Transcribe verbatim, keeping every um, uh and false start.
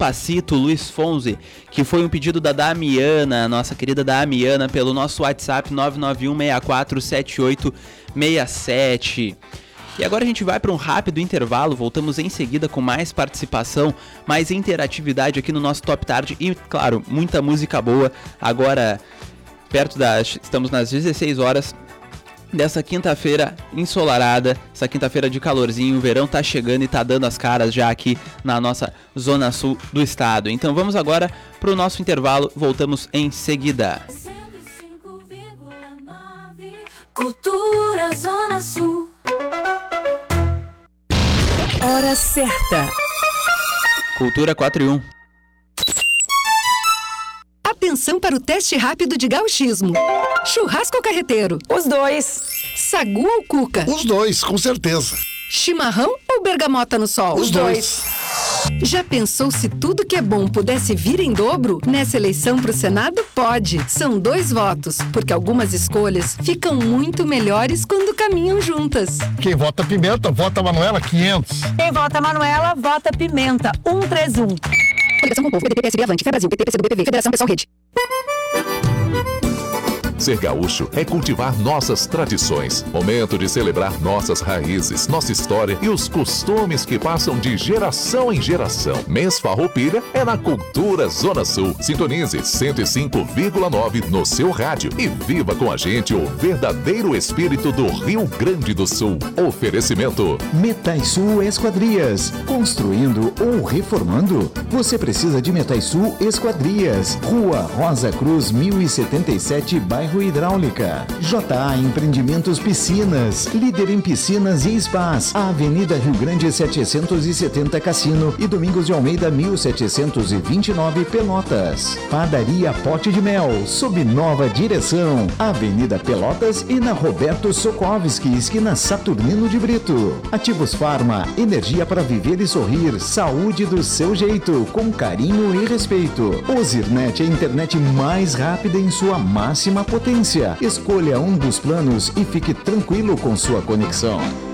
Despacito, Luiz Fonsi, que foi um pedido da Damiana, nossa querida Damiana, pelo nosso WhatsApp nove nove um seis quatro sete oito seis sete. E agora a gente vai para um rápido intervalo, voltamos em seguida com mais participação, mais interatividade aqui no nosso Top Tarde e, claro, muita música boa. Agora, perto das... estamos nas dezesseis horas dessa quinta-feira ensolarada, essa quinta-feira de calorzinho, o verão tá chegando e tá dando as caras já aqui na nossa zona sul do estado. Então vamos agora para o nosso intervalo, voltamos em seguida. Cultura Zona Sul. Hora certa. Cultura quatro e um. Atenção para o teste rápido de gauchismo. Churrasco ou carreteiro? Os dois. Sagu ou cuca? Os dois, com certeza. Chimarrão ou bergamota no sol? Os dois. Já pensou se tudo que é bom pudesse vir em dobro? Nessa eleição pro Senado, pode. São dois votos, porque algumas escolhas ficam muito melhores quando caminham juntas. Quem vota Pimenta, vota Manuela quinhentos. Quem vota Manuela, vota Pimenta cento e trinta e um. Coligação com o Povo, P D T, P S B, Avante, Fé Brasil, P T, P C do B, P V, Federação Pessoal Rede. Ser gaúcho é cultivar nossas tradições. Momento de celebrar nossas raízes, nossa história e os costumes que passam de geração em geração. Mês Farroupilha é na Cultura Zona Sul. Sintonize cento e cinco vírgula nove no seu rádio e viva com a gente o verdadeiro espírito do Rio Grande do Sul. Oferecimento Metaisul Esquadrias. Construindo ou reformando? Você precisa de Metaisul Esquadrias. Rua Rosa Cruz, mil e setenta e sete, bairro Hidráulica. J A Empreendimentos Piscinas, líder em piscinas e spas. A Avenida Rio Grande setecentos e setenta Cassino e Domingos de Almeida mil setecentos e vinte e nove Pelotas. Padaria Pote de Mel, sob nova direção. Avenida Pelotas e na Roberto Sokovski, esquina Saturnino de Brito. Ativos Farma, energia para viver e sorrir, saúde do seu jeito, com carinho e respeito. Ozirnet, a internet mais rápida em sua máxima potência. Escolha um dos planos e fique tranquilo com sua conexão.